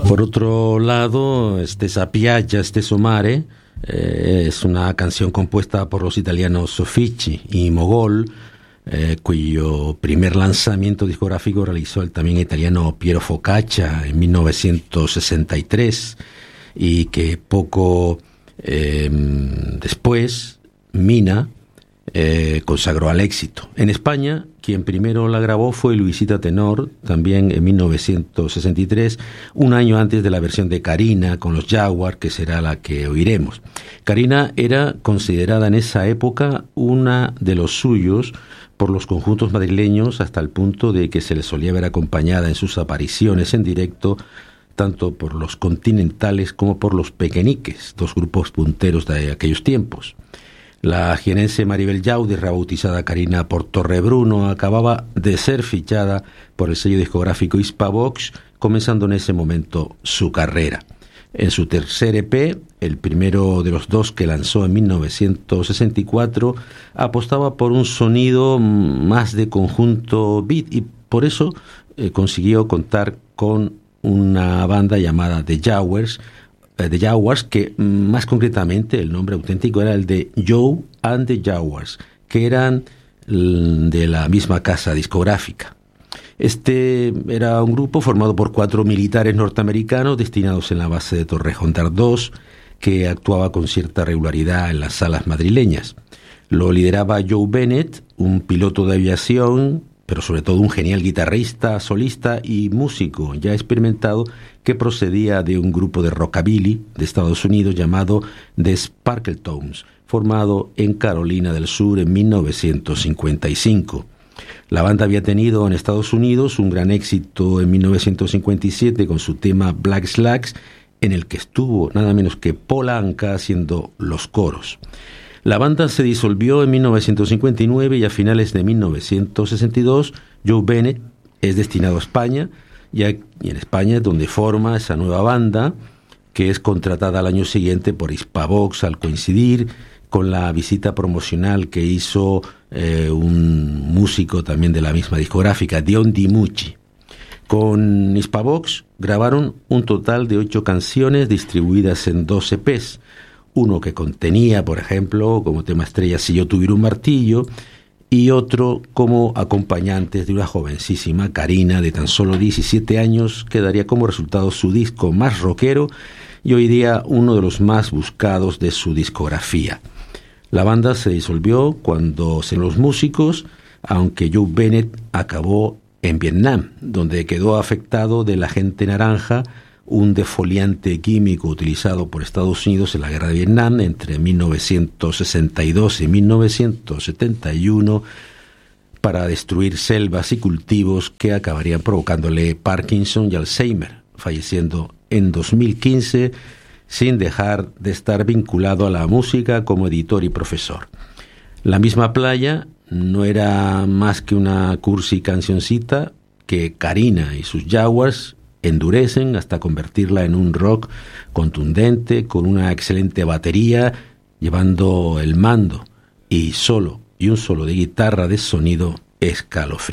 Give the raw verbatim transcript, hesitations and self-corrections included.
Por otro lado, este Sapiaggia Steso Mare eh, es una canción compuesta por los italianos Soffici y Mogol, eh, cuyo primer lanzamiento discográfico realizó el también italiano Piero Focaccia en mil novecientos sesenta y tres, y que poco eh, después Mina eh, consagró al éxito. En España, quien primero la grabó fue Luisita Tenor, también en mil novecientos sesenta y tres, un año antes de la versión de Carina con los Jaguars, que será la que oiremos. Carina era considerada en esa época una de los suyos por los conjuntos madrileños, hasta el punto de que se le solía ver acompañada en sus apariciones en directo tanto por los Continentales como por los Pequeñiques, dos grupos punteros de aquellos tiempos. La jienense Maribel Yaudi, rebautizada Carina por Torrebruno, acababa de ser fichada por el sello discográfico Hispavox, comenzando en ese momento su carrera. En su tercer E P, el primero de los dos que lanzó en mil novecientos sesenta y cuatro, apostaba por un sonido más de conjunto beat, y por eso eh, consiguió contar con una banda llamada The Jaguars, The Jaguars, que más concretamente el nombre auténtico era el de Joe and the Jaguars, que eran de la misma casa discográfica. Este era un grupo formado por cuatro militares norteamericanos destinados en la base de Torrejón de Ardoz, que actuaba con cierta regularidad en las salas madrileñas. Lo lideraba Joe Bennett, un piloto de aviación, pero sobre todo un genial guitarrista, solista y músico ya experimentado, que procedía de un grupo de rockabilly de Estados Unidos llamado The Sparkletones, formado en Carolina del Sur en mil novecientos cincuenta y cinco. La banda había tenido en Estados Unidos un gran éxito en mil novecientos cincuenta y siete con su tema Black Slacks, en el que estuvo nada menos que Paul Anka haciendo los coros. La banda se disolvió en mil novecientos cincuenta y nueve y a finales de mil novecientos sesenta y dos Joe Bennett es destinado a España, y en España es donde forma esa nueva banda, que es contratada al año siguiente por Hispavox al coincidir con la visita promocional que hizo eh, un músico también de la misma discográfica, Dion Di Mucci. Con Hispavox grabaron un total de ocho canciones distribuidas en dos E Pes, uno que contenía, por ejemplo, como tema estrella Si yo tuviera un martillo, y otro como acompañantes de una jovencísima Carina de tan solo diecisiete años, que daría como resultado su disco más rockero y hoy día uno de los más buscados de su discografía. La banda se disolvió cuando se los músicos, aunque Joe Bennett acabó en Vietnam, donde quedó afectado del agente naranja, un defoliante químico utilizado por Estados Unidos en la guerra de Vietnam entre mil novecientos sesenta y dos y mil novecientos setenta y uno para destruir selvas y cultivos que acabarían provocándole Parkinson y Alzheimer, falleciendo en dos mil quince sin dejar de estar vinculado a la música como editor y profesor. La misma playa no era más que una cursi cancioncita que Carina y sus Jaguars endurecen hasta convertirla en un rock contundente con una excelente batería llevando el mando y solo y un solo de guitarra de sonido escalofriante.